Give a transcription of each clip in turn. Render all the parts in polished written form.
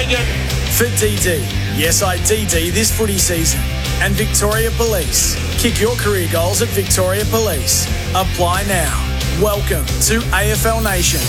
Flanagan. For DD, yes I DD this footy season. And Victoria Police. Kick your career goals at Victoria Police. Apply now. Welcome to AFL Nation.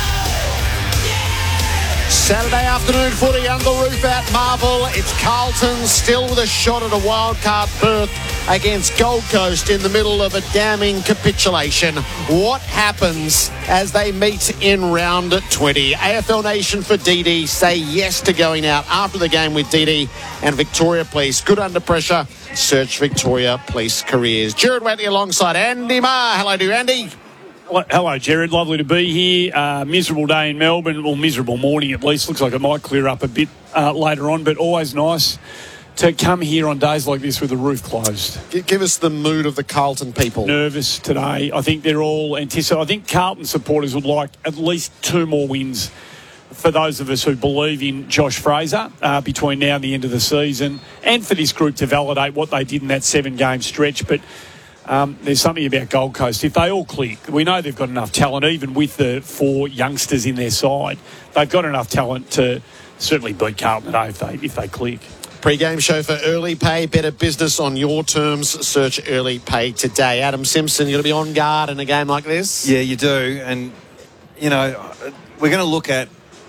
Saturday afternoon footy under the roof at Marvel. It's Carlton still with a shot at a wildcard berth against Gold Coast in the middle of a damning capitulation. What happens as they meet in round 20? AFL Nation for DD say yes to going out after the game with DD and Victoria Police. Good under pressure. Search Victoria Police careers. Jared Watley alongside Andy Marr. Hello to you, Andy. Well, hello, Jared. Lovely to be here. Miserable day in Melbourne, or miserable morning at least. Looks like it might clear up a bit later on, but always nice to come here on days like this with the roof closed. Give us the mood of the Carlton people. Nervous today. I think they're all anticipating. I think Carlton supporters would like at least 2 more wins for those of us who believe in Josh Fraser between now and the end of the season, and for this group to validate what they did in that 7-game stretch. But there's something about Gold Coast. If they all click, we know they've got enough talent, even with the 4 youngsters in their side. They've got enough talent to certainly beat Carlton today if they click. Pre-game show for Early Pay, better business on your terms. Search Early Pay today. Adam Simpson, you're going to be on guard in a game like this? Yeah, you do. And, you know, we're going to look at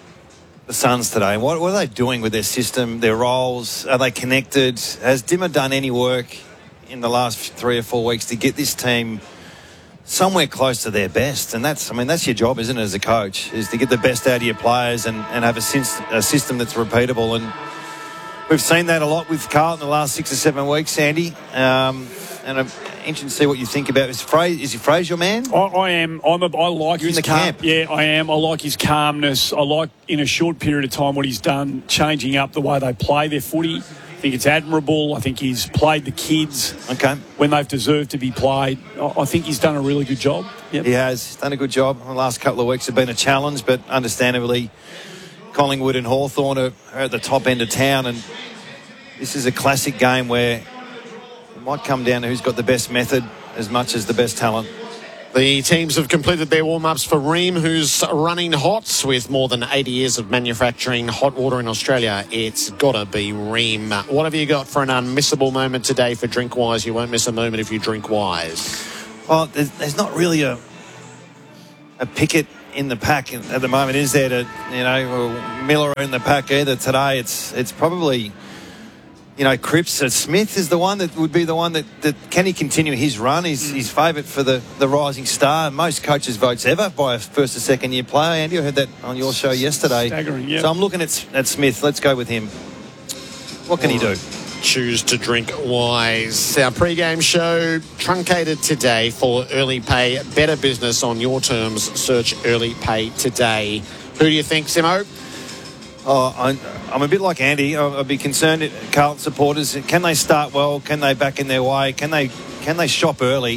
the Suns today. What are they doing with their system, their roles? Are they connected? Has Dimmer done any work in the last 3 or 4 weeks to get this team somewhere close to their best? And that's your job, isn't it, as a coach, is to get the best out of your players and have a system that's repeatable. And we've seen that a lot with Carlton the last 6 or 7 weeks, Andy. And I'm interested to see what you think about is Fraser your man? I am. I like You're his in the camp. Yeah, I am. I like his calmness. I like, in a short period of time, what he's done, changing up the way they play their footy. I think it's admirable. I think he's played the kids when they've deserved to be played. I think he's done a really good job. Yep. He has done a good job. The last couple of weeks have been a challenge, but understandably, Collingwood and Hawthorn are at the top end of town, and this is a classic game where it might come down to who's got the best method as much as the best talent. The teams have completed their warm-ups for Ream, who's running hot with more than 80 years of manufacturing hot water in Australia. It's got to be Ream. What have you got for an unmissable moment today for Drinkwise? You won't miss a moment if you drink wise. Well, there's not really a picket in the pack at the moment, is there? Miller in the pack either today. It's probably, Cripps. Smith is the one that would be the one that can he continue his run? He's favourite for the rising star. Most coaches' votes ever by a first or second year player. Andy, I heard that on your show yesterday. Staggering, yeah. So I'm looking at Smith. Let's go with him. What can he do? Choose to drink wise. Our pre-game show truncated today for Early Pay. Better business on your terms. Search Early Pay today. Who do you think, Simo? I'm a bit like Andy. I'd be concerned at Carlton supporters. Can they start well? Can they back in their way? Can they shop early?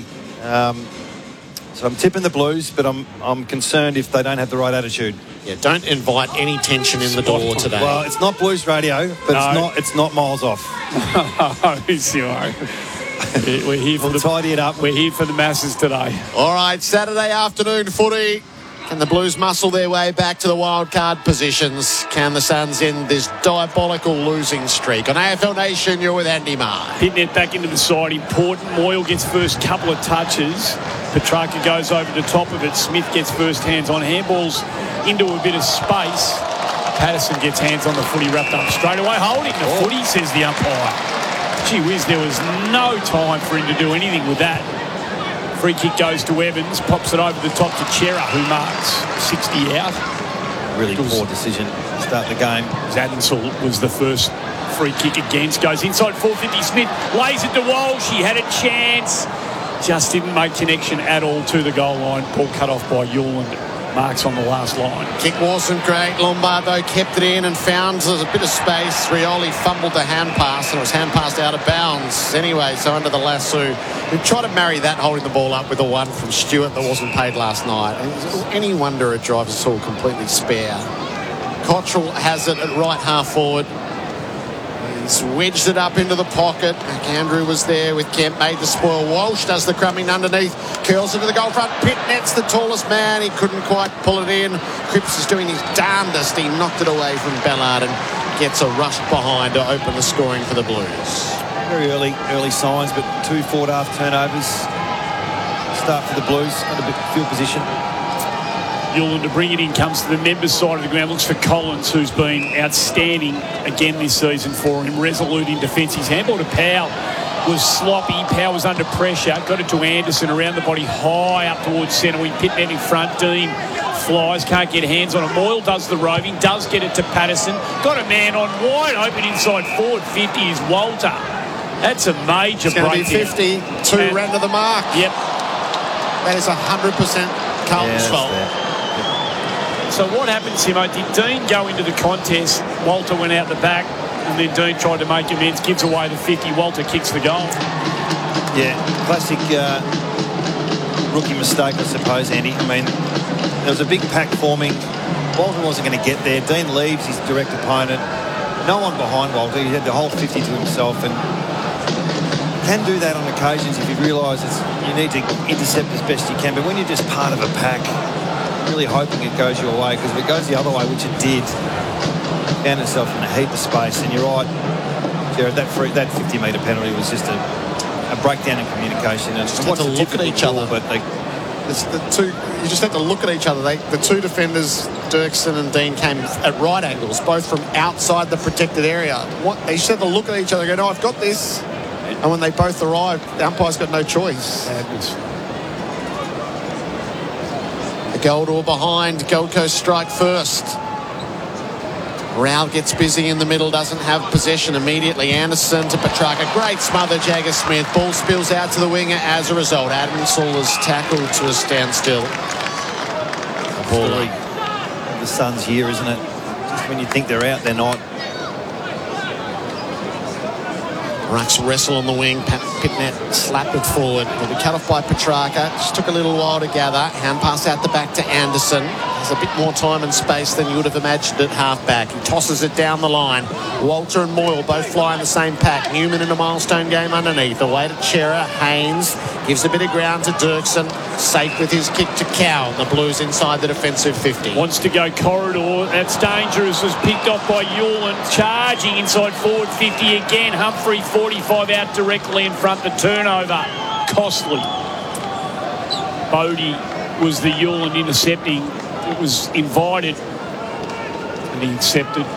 So I'm tipping the Blues, but I'm concerned if they don't have the right attitude. Yeah, don't invite any tension in the door today. Well, it's not Blues radio, but it's not miles off. We're here for tidy it up. We're here for the masses today. All right, Saturday afternoon footy. Can the Blues muscle their way back to the wildcard positions? Can the Suns end this diabolical losing streak? On AFL Nation, you're with Andy Marr. Hitting it back into the side, important. Moyle gets first couple of touches. Petrarca goes over the top of it. Smith gets first hands on. Handballs into a bit of space. Patterson gets hands on the footy, wrapped up straight away. Holding the footy, says the umpire. Gee whiz, there was no time for him to do anything with that. Free kick goes to Evans, pops it over the top to Chera, who marks 60 out. Really poor decision to start the game. Zadensel was the first free kick against. Goes inside 450. Smith lays it to Walsh. He had a chance. Just didn't make connection at all to the goal line. Ball cut off by Yule and marks on the last line. Kick wasn't great. Lombardo kept it in and found there's a bit of space. Rioli fumbled the hand pass and it was hand passed out of bounds. Anyway, so under the lasso, we tried to marry that holding the ball up with the one from Stewart that wasn't paid last night. Any wonder it drives us all completely spare. Cottrell has it at right half forward. He's wedged it up into the pocket. Andrew was there with Kemp, made the spoil. Walsh does the crumbing underneath, curls into the goal front. Pitt Net's the tallest man. He couldn't quite pull it in. Cripps is doing his darndest. He knocked it away from Ballard, and gets a rush behind to open the scoring for the Blues. Very early signs, but 2 forward-half turnovers. Start for the Blues at a bit field position. Yulan to bring it in, comes to the members' side of the ground, looks for Collins, who's been outstanding again this season for him. Resolute in defence. His handball to Powell was sloppy. Powell was under pressure. Got it to Anderson around the body, high up towards centre wing. Pitnet in front. Dean flies, can't get hands on it. Moyle does the roving, does get it to Patterson. Got a man on wide open inside forward 50 is Walter. That's a major break. It's going to be 50, 2 ran to the mark. Yep. That is 100% Carlton's fault. So what happened, Simo? Did Dean go into the contest? Walter went out the back, and then Dean tried to make amends, gives away the 50. Walter kicks the goal. Yeah, classic rookie mistake, I suppose, Andy. I mean, there was a big pack forming. Walter wasn't going to get there. Dean leaves his direct opponent. No one behind Walter. He had the whole 50 to himself, and can do that on occasions if you realise you need to intercept as best you can. But when you're just part of a pack, really hoping it goes your way, because if it goes the other way, which it did, found itself in a heap of space. And you're right, Jared, that 50-metre penalty was just a breakdown in communication. And just have to look at each other. But you just have to look at each other. The two defenders, Dirksen and Dean, came at right angles, both from outside the protected area. They just have to look at each other and go, no, I've got this. And when they both arrived, the umpire's got no choice. A goal to a behind. Gold Coast strike first. Rao gets busy in the middle, doesn't have possession immediately. Anderson to Petrarca. Great smother, Jagger Smith. Ball spills out to the winger as a result. Adamsall is tackled to a standstill. The Suns here, isn't it? Just when you think they're out, they're not. Rucks wrestle on the wing. Pitnet slapped it forward. It'll be cut off by Petrarca. Just took a little while to gather. Hand pass out the back to Anderson. Has a bit more time and space than you would have imagined at halfback. He tosses it down the line. Walter and Moyle both fly in the same pack. Newman in a milestone game underneath. Away to Chera. Haynes gives a bit of ground to Dirksen. Safe with his kick to Cow. The Blues inside the defensive 50. Wants to go corridor. That's dangerous. Was picked off by Yulan. Charging inside forward 50 again. Humphrey 45 out directly in front. The turnover costly. Bodie was the Yulan intercepting. It was invited and he accepted.